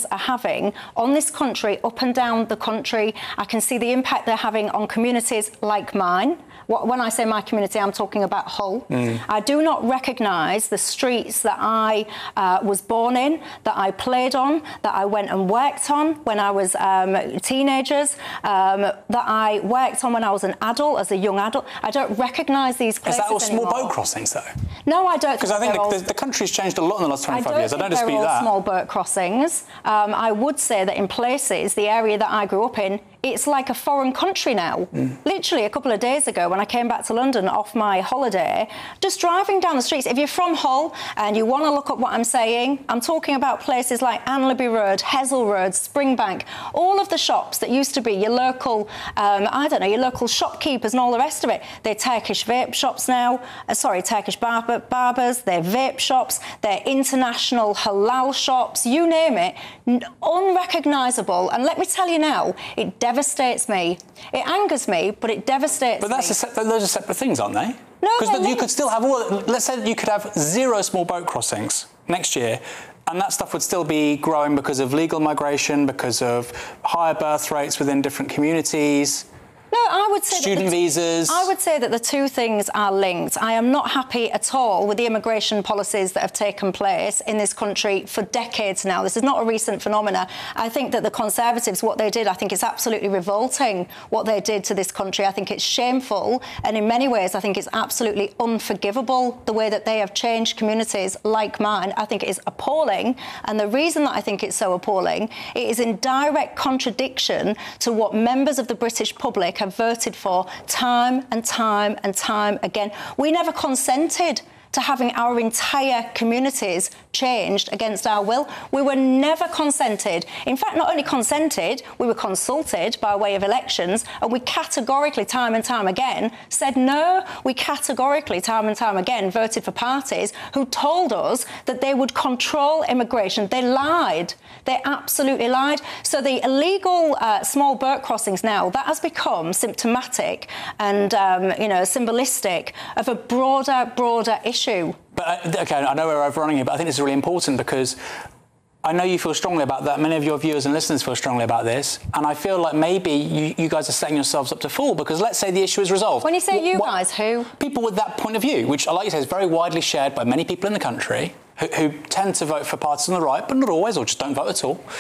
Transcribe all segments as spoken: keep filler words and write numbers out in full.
are having on this country, up and down the country. I can see the impact they're having on communities like mine. When I say my community, I'm talking about Hull. Mm. I do not recognise the streets that I uh, was born in, that I played on, that I went and worked on when I was um, teenagers, um, that I worked on when I was an adult, as a young adult. I don't recognise these places anymore. Is that all small boat crossings, though? No, I don't. Because I think the, all... the, the country's changed a lot in the last twenty-five I years. I don't dispute that. All small boat crossings. Um, I would say that in places, the area that I grew up in, it's like a foreign country now. Mm. Literally a couple of days ago, when I came back to London off my holiday, just driving down the streets, if you're from Hull and you want to look up what I'm saying, I'm talking about places like Anlaby Road, Hessel Road, Springbank, all of the shops that used to be your local, um, I don't know, your local shopkeepers and all the rest of it. They're Turkish vape shops now, uh, sorry, Turkish barber, barbers, they're vape shops, they're international halal shops, you name it, unrecognisable. And let me tell you now, it devastates me. It angers me, but it devastates me. But that's me. A, those are separate things, aren't they? No, because you could still have all. Let's say you could have zero small boat crossings next year, and that stuff would still be growing because of legal migration, because of higher birth rates within different communities. No, I would say student that the, visas. I would say that the two things are linked. I am not happy at all with the immigration policies that have taken place in this country for decades now. This is not a recent phenomena. I think that the Conservatives, what they did, I think it's absolutely revolting what they did to this country. I think it's shameful, and in many ways, I think it's absolutely unforgivable the way that they have changed communities like mine. I think it is appalling, and the reason that I think it's so appalling, it is in direct contradiction to what members of the British public have voted for time and time and time again. We never consented to having our entire communities changed against our will. We were never consented. In fact, not only consented, we were consulted by way of elections, and we categorically, time and time again, said no. We categorically, time and time again, voted for parties who told us that they would control immigration. They lied. They absolutely lied. So the illegal uh, small boat crossings now, that has become symptomatic and, um, you know, symbolistic of a broader, broader issue. But, uh, OK, I know we're overrunning here, but I think this is really important because I know you feel strongly about that. Many of your viewers and listeners feel strongly about this. And I feel like maybe you, you guys are setting yourselves up to fall because let's say the issue is resolved. When you say you what, guys, who? People with that point of view, which, like you say, is very widely shared by many people in the country who, who tend to vote for parties on the right, but not always, or just don't vote at all.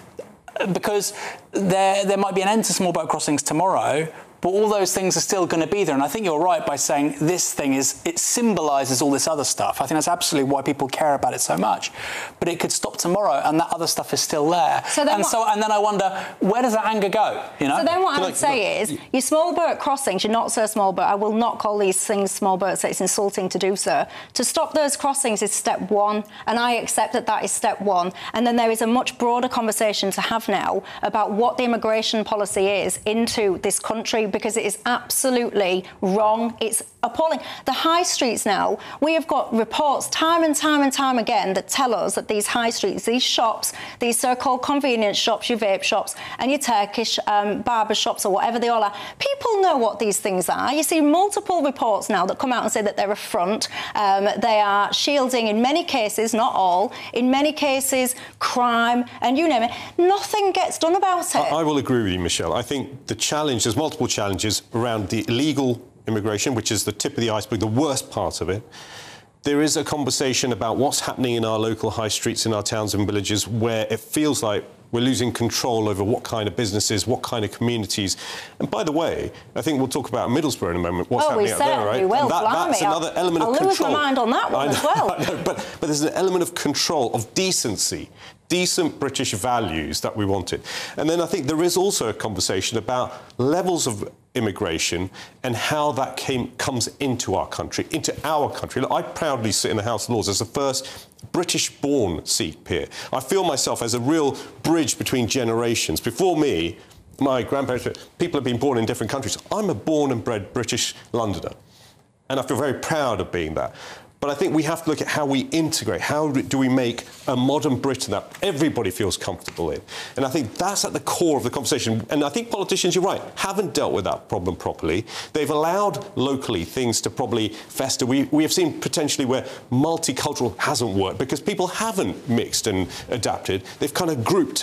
Because there, there might be an end to small boat crossings tomorrow, but all those things are still going to be there. And I think you're right by saying this thing is, it symbolises all this other stuff. I think that's absolutely why people care about it so much. But it could stop tomorrow and that other stuff is still there. So then and, what, so, and then I wonder, where does that anger go? You know? So then what I would like, say is, your small boat crossings, you're not so small boat. I will not call these things small boats. It's insulting to do so. To stop those crossings is step one. And I accept that that is step one. And then there is a much broader conversation to have now about what the immigration policy is into this country, because it is absolutely wrong. It's appalling. The high streets now, we have got reports time and time and time again that tell us that these high streets, these shops, these so-called convenience shops, your vape shops and your Turkish um, barber shops or whatever they all are, people know what these things are. You see multiple reports now that come out and say that they're a front. Um, they are shielding, in many cases, not all, in many cases, crime, and you name it. Nothing gets done about it. I, I will agree with you, Michelle. I think the challenge, there's multiple challenges around the illegal immigration, which is the tip of the iceberg, the worst part of it. There is a conversation about what's happening in our local high streets, in our towns and villages, where it feels like we're losing control over what kind of businesses, what kind of communities. And by the way, I think we'll talk about Middlesbrough in a moment, what's oh, happening out there, right? We will, that, that's another I'll, element I'll of control. I'll lose my mind on that one I know, as well. I know, but, but there's an element of control, of decency, decent British values that we wanted. And then I think there is also a conversation about levels of immigration and how that came comes into our country, into our country. Look, I proudly sit in the House of Lords as the first British-born seat peer. I feel myself as a real bridge between generations. Before me, my grandparents, people have been born in different countries. I'm a born and bred British Londoner, and I feel very proud of being that. But I think we have to look at how we integrate, how do we make a modern Britain that everybody feels comfortable in. And I think that's at the core of the conversation. And I think politicians, you're right, haven't dealt with that problem properly. They've allowed locally things to probably fester. We, we have seen potentially where multicultural hasn't worked because people haven't mixed and adapted. They've kind of grouped